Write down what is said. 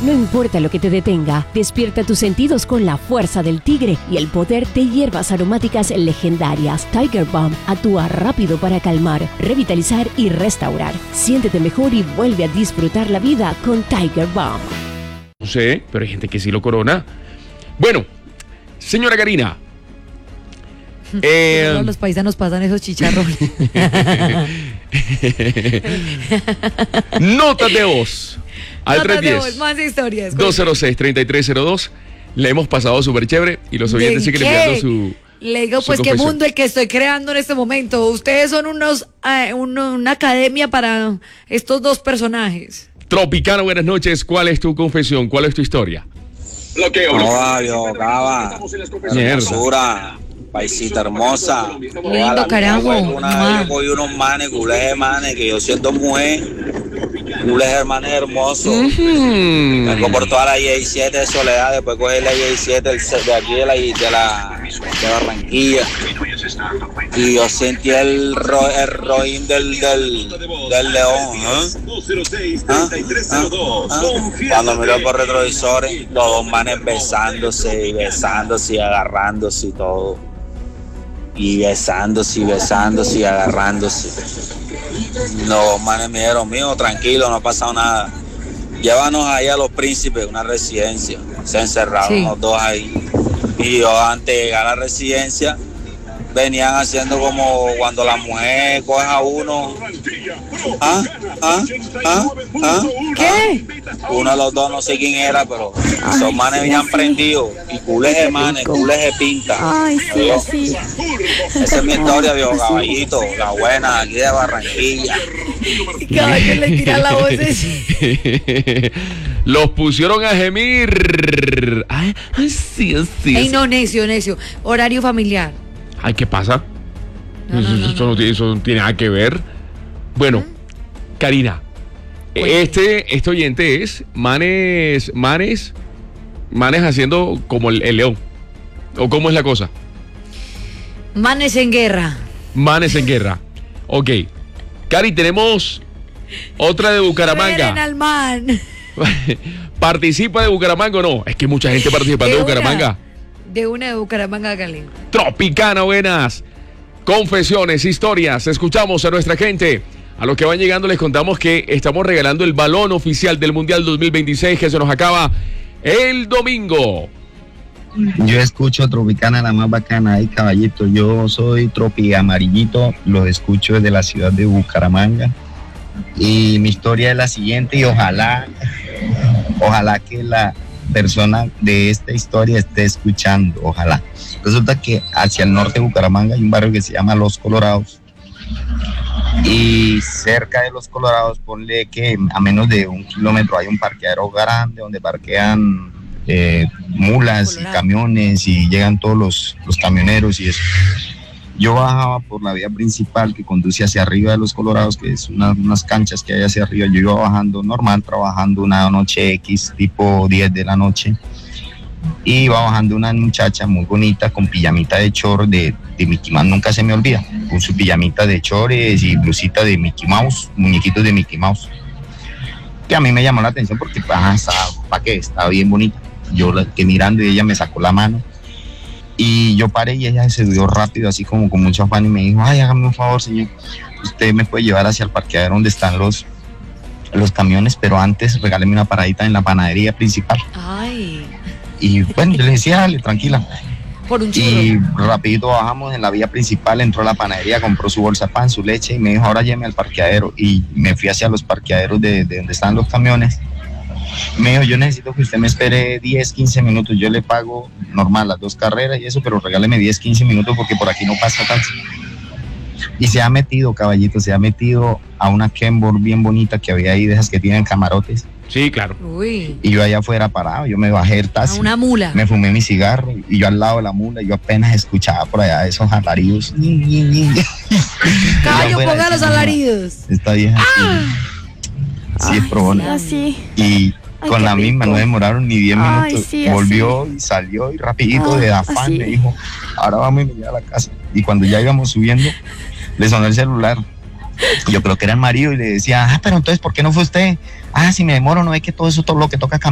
No importa lo que te detenga, despierta tus sentidos con la fuerza del tigre y el poder de hierbas aromáticas legendarias. Tiger Balm actúa rápido para calmar, revitalizar y restaurar. Siéntete mejor y vuelve a disfrutar la vida con Tiger Balm. No sé, pero hay gente que sí lo corona. Bueno, señora Karina. Los paisanos pasan esos chicharrones. Notas de voz al Notas de 310 voz, más historias. 206-3302. Le hemos pasado súper chévere y los oyentes siguen enviando su. Le digo, su pues qué confesión. mundo el que estoy creando en este momento. Ustedes son una academia para estos dos personajes. Tropicana, buenas noches. ¿Cuál es tu confesión? ¿Cuál es tu historia? Hola, viejo Cava. Mierda. Hermosura, paisita hermosa. Lindo, carajo. Una vez yo cogí unos manes, culés de manes, que yo siento mujer. Culés de manes hermosos. Vengo por toda la I-7 de Soledad, después cogí la I-7 de aquí de Barranquilla. Y yo sentí el roín del león. Cuando miró por retrovisores, los dos manes besándose y agarrándose y todo. Y besándose y agarrándose. Los manes me dijeron, mijo, tranquilo, no ha pasado nada. Llévanos ahí a Los Príncipes, una residencia. Se encerraron los dos ahí. Y yo antes de llegar a la residencia, venían haciendo como cuando la mujer coge a uno. ¿Qué? Uno de los dos, no sé quién era, pero esos manes venían prendidos. Y culés de manes, culés de pinta. Ay, sí, sí. Esa es mi historia, viejo caballito. La buena, aquí de Barranquilla. Y caballo le tira la voz Los pusieron a gemir. Ay, sí. Ey, no, necio. Horario familiar. Ay, ¿qué pasa? No. Eso no tiene nada que ver. Bueno, Karina, este oyente es manes haciendo como el león. ¿O cómo es la cosa? Manes en guerra. Manes en guerra. Ok. Cari, tenemos otra de Bucaramanga. Mueren al man. ¿Participa de Bucaramanga o no? Es que mucha gente participa de Bucaramanga. De Bucaramanga, Cali. Tropicana, buenas. Confesiones, historias. Escuchamos a nuestra gente. A los que van llegando les contamos que estamos regalando el balón oficial del Mundial 2026 que se nos acaba el domingo. Yo escucho Tropicana, la más bacana. Ay, caballito, yo soy Tropi Amarillito, los escucho desde la ciudad de Bucaramanga. Y mi historia es la siguiente y ojalá que la persona de esta historia esté escuchando, ojalá. Resulta que hacia el norte de Bucaramanga hay un barrio que se llama Los Colorados. Y cerca de Los Colorados, ponle que a menos de 1 kilómetro hay un parqueadero grande donde parquean mulas y camiones y llegan todos los camioneros y eso. Yo bajaba por la vía principal que conduce hacia arriba de Los Colorados, que es unas canchas que hay hacia arriba. Yo iba bajando normal, trabajando una noche X, tipo 10 de la noche. Y iba bajando una muchacha muy bonita con pijamita de chor de Mickey Mouse, nunca se me olvida, con su pijamita de chores y blusita de Mickey Mouse, muñequitos de Mickey Mouse. Que a mí me llamó la atención porque estaba bien bonita. Yo la que mirando y ella me sacó la mano. Y yo paré y ella se subió rápido, así como con mucho afán, y me dijo, ay, hágame un favor, señor, usted me puede llevar hacia el parqueadero donde están los camiones, pero antes regáleme una paradita en la panadería principal. Ay. Y bueno, yo le decía, dale, tranquila. Por un churro. Y rapidito bajamos en la vía principal, entró a la panadería, compró su bolsa de pan, su leche, y me dijo, ahora lléveme al parqueadero. Y me fui hacia los parqueaderos de donde están los camiones. Me dijo, yo necesito que usted me espere 10, 15 minutos, yo le pago normal las 2 carreras y eso, pero regáleme 10, 15 minutos porque por aquí no pasa taxi. Y se ha metido, caballito, a una Kenworth bien bonita que había ahí, de esas que tienen camarotes. Sí, claro. Uy. Y yo allá afuera parado, yo me bajé el taxi. A una mula. Me fumé mi cigarro y yo al lado de la mula, yo apenas escuchaba por allá esos alaridos. Caballo, ponga los alaridos. Esta vieja sí es probona. Así. Y con qué la misma, rico. no demoraron ni 10 Ay, minutos. sí, volvió y salió y rapidito de afán así. me dijo, ahora vamos a ir a la casa. Y cuando ya íbamos subiendo, le sonó el celular. Yo creo que era el marido y le decía, pero entonces, ¿por qué no fue usted? Si me demoro, no es que todo eso, todo lo que toca